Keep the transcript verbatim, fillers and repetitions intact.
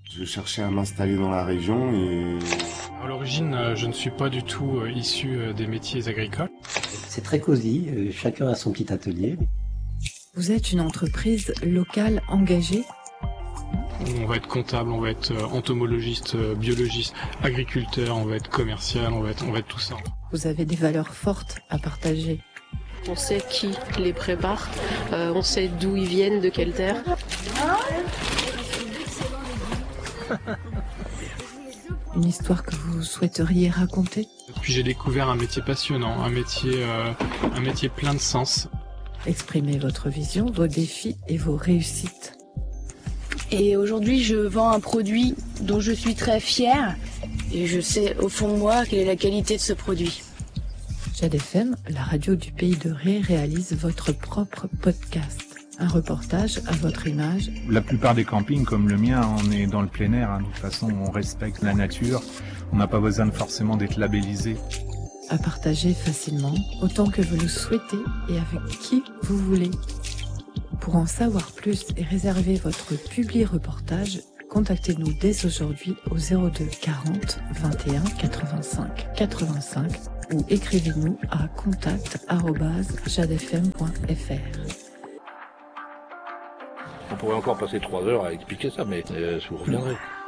Je cherchais à m'installer dans la région et... À l'origine, euh, je ne suis pas du tout euh, issu euh, des métiers agricoles. C'est très cosy, euh, chacun a son petit atelier. Vous êtes une entreprise locale engagée ? On va être comptable, on va être euh, entomologiste, euh, biologiste, agriculteur, on va être commercial, on va être, on va être tout ça. Vous avez des valeurs fortes à partager. On sait qui les prépare, euh, on sait d'où ils viennent, de quelle terre. Une histoire que vous souhaiteriez raconter ? Puis j'ai découvert un métier passionnant, un métier, euh, un métier plein de sens. Exprimez votre vision, vos défis et vos réussites. Et aujourd'hui, je vends un produit dont je suis très fière. Et je sais au fond de moi quelle est la qualité de ce produit. Jade F M, la radio du Pays de Ré, réalise votre propre podcast. Un reportage à votre image. La plupart des campings, comme le mien, on est dans le plein air. Hein. De toute façon, on respecte la nature. On n'a pas besoin de forcément d'être labellisé. À partager facilement, autant que vous le souhaitez et avec qui vous voulez. Pour en savoir plus et réserver votre publi-reportage, contactez-nous dès aujourd'hui au zéro deux quarante vingt et un quatre-vingt-cinq quatre-vingt-cinq ou écrivez-nous à contact arobase jadefm point f r. On pourrait encore passer trois heures à expliquer ça, mais euh, je vous reviendrai.